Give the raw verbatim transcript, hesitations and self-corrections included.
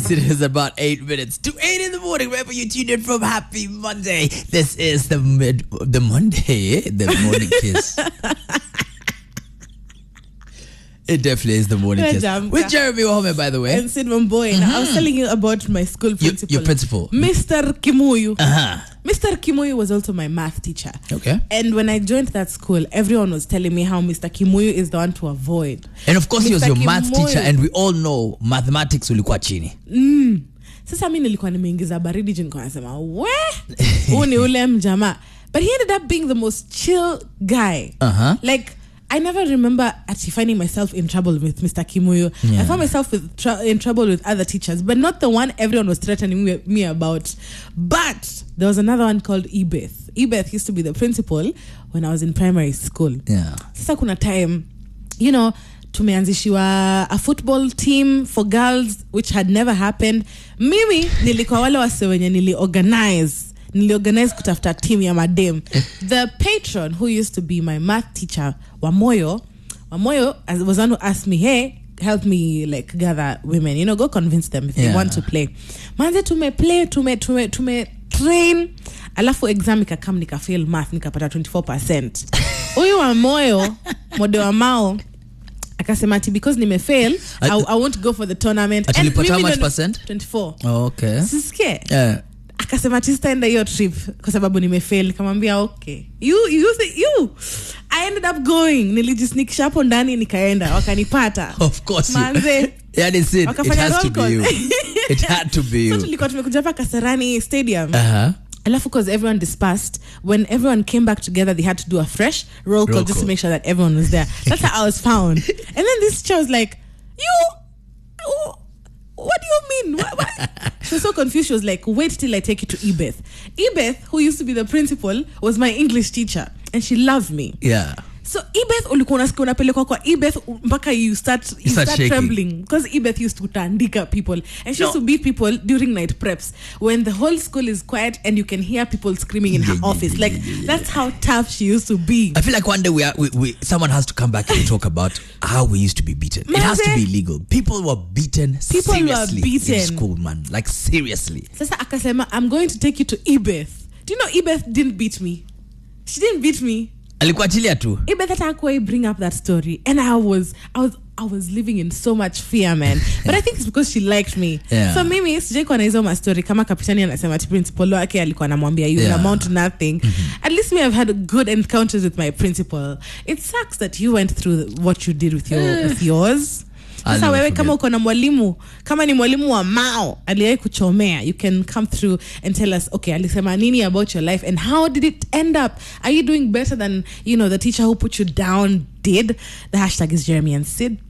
Yes, it is about eight minutes to eight in the morning. Wherever you tuned in from, happy Monday. This is the mid, the Monday, the morning kiss. It definitely is the morning kiss. With Jeremy Wahome, by the way. And Sid Wamboy. Mm-hmm. I was telling you about my school principal. Your, your principal. Mister Kimuyu. Uh-huh. Mister Kimuyu was also my math teacher. Okay. And when I joined that school, everyone was telling me how Mister Kimuyu is the one to avoid. And of course, Mister he was your Kimuyu. math teacher, and we all know mathematics ulikuwa chini. Mm. Sasa mimi nilikuwa nimeingiza baridi jini kwa nasema, we, huu ni ule mjamaa. But he ended up being the most chill guy. Uh-huh. Like, I never remember actually finding myself in trouble with Mister Kimuyu. Yeah. I found myself with tr- in trouble with other teachers, but not the one everyone was threatening me, me about. But there was another one called Ebeth. Ebeth used to be the principal when I was in primary school. Yeah. Sasa kuna time, you know, tumeanzishiwa a football team for girls, which had never happened. Mimi nilikuwa wale wase wenye nili organize. Niliorganize kutafuta team ya madem. The patron who used to be my math teacher, Wamoyo, Wamoyo was one who asked me, hey, help me like gather women, you know, go convince them if yeah. they want to play. Manze tume play, tume, tume, tume train. Alafu exam ikakam nika fail math, nikapata twenty-four percent. Uyu Wamoyo, mode wa mao, akasema ati because nime fail, I, I won't go for the tournament. And put how much percent? twenty-four. Oh, okay. Sisike? Yeah. Akasema tista hiyo trip kwa sababu nimefail. Nikamwambia okay, you you you I ended up going, nilijisnikisha hapo ndani nikaenda, wakanipata. Of course. Manze, yeah, that's it. It has to be you. It had to be you. So tulikuwa tumekuja hapa Kasarani Stadium. Uh-huh. Alafu because everyone dispersed, when everyone came back together, they had to do a fresh roll call roll just call. to make sure that everyone was there. That's how I was found. And then this teacher was like, you, oh, what do you mean? What, what? She was so confused. She was like, wait till I take you to Ebeth. Ebeth, who used to be the principal, was my English teacher. And she loved me. Yeah. So Ebeth, ulikuwa unasikia unapelekwa kwa Ebeth mpaka you start, you, you start, start trembling. Because Ebeth used to kutandika people. And she no. used to beat people during night preps. When the whole school is quiet and you can hear people screaming in her yeah, office. Yeah, like, yeah, yeah, that's how tough she used to be. I feel like one day we, are, we, we someone has to come back and talk about how we used to be beaten. Man, it has to be illegal. People were beaten people seriously were beaten. in school, man. Like, seriously. Sasa akasema, I'm going to take you to Ebeth. Do you know Ebeth didn't beat me? She didn't beat me. Alikuachilia tu. Ebeth atakwa bring up that story, and I was, I was, I was living in so much fear, man. But I think it's because she liked me. Yeah. So mimi sijaikuwa na hizo ma story kama kapitani anasema ati principal wake alikuwa anamwambia you yeah. amount to nothing. Mm-hmm. At least me I've had good encounters with my principal. It sucks that you went through what you did with your with yours. Sasa wewe kama uko na mwalimu, kama ni mwalimu wa Mao aliyei kuchomea, you can come through and tell us, okay, alisema nini about your life and how did it end up? Are you doing better than, you know, the teacher who put you down did? The hashtag is Jeremy and Sid.